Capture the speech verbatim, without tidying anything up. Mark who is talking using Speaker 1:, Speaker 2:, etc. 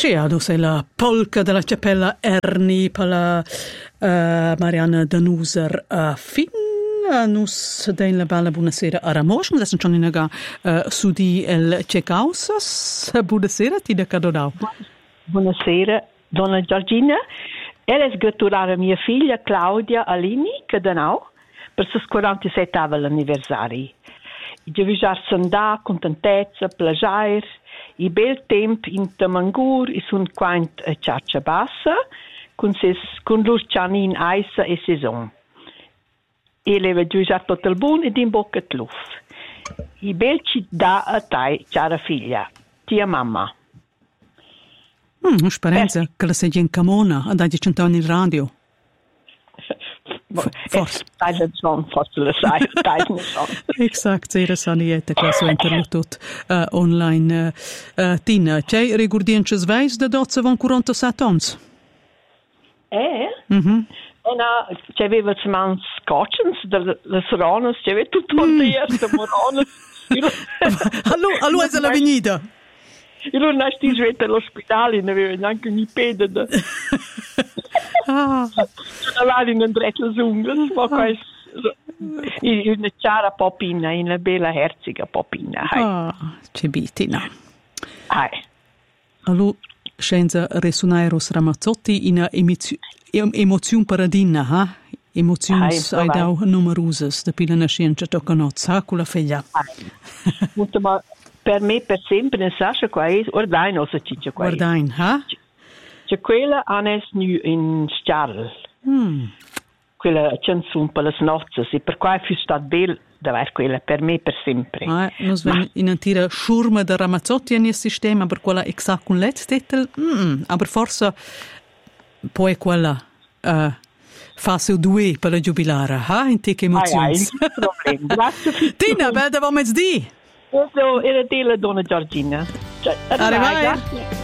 Speaker 1: Sì, adesso è la polca della Cappella Erni per la uh, Marianna Danuser uh, fin nus den la bella buonasera a Ramos, adesso c'è una uh, su di el Cecausas. Buonasera, ti da cadonau.
Speaker 2: Buonasera, donna Giorgina. Ella è gratulare a mia figlia Claudia Alini, che danau, per il suo quarantasettesimo anniversario. Io vi già sandà, contentezza, plagiare, i bel tempo in Tamangur e sun quant a Ciaccia Bassa, con, ses, con loro cianin aisa e saison. E le vedo già tutto il buon ed in bocca di luft. I bel ci dà a te, cara figlia, tia mamma.
Speaker 1: Mm, speranza che la sei in Camona, a dai cent'anni in radio.
Speaker 2: Forse. Forse lo sai,
Speaker 1: Esatto, era sanietta che su interlotut uh, online. Uh, uh, Tina, c'è rigurdienci sveis da dozza van quarantasette anni?
Speaker 2: Eh?
Speaker 1: Mm-hmm.
Speaker 2: E no, c'aveva il man scotchens, le soronas, c'aveva tutto il mm. erste moronas.
Speaker 1: Allora, allora è l'avvenida.
Speaker 2: Io non ho stata all'ospedale, non avevo neanche un ipede. Ah. Non in un dretto zungas, ma questo è una chiara popina, una bella herziga popina.
Speaker 1: Ah, c'è bitina.
Speaker 2: Hai.
Speaker 1: Allora, scienza Resonairos Ramazzotti in emozione paradina, ha? Emozioni hai dau numerosas, da pila na scienza toccanozza, ha, con la figlia.
Speaker 2: Ma per me, per sempre, ne sascia qua è, ordain o se ciccia qua.
Speaker 1: Ordain, ha?
Speaker 2: C'è quella anes nu in Starl.
Speaker 1: Mm.
Speaker 2: Quella canzone per le nozze, e per cui fu stato bello di avere quella, per me per sempre.
Speaker 1: Ah, noi abbiamo in antira schurma da Ramazzotti nel sistema, per quella esatto con l'ettitel, mm, ma forse poi quella uh, fase due per la giubilare, ha? In te che emozioni.
Speaker 2: Ah, ah, problema. Grazie.
Speaker 1: Tina, bella, vamos di.
Speaker 2: Eso era della donna Giorgina.
Speaker 1: Arrivederci.